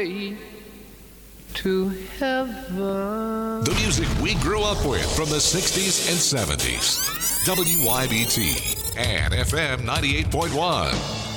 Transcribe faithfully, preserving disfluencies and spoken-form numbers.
way to heaven. The music we grew up with from the sixties and seventies. W Y B T and F M ninety-eight point one.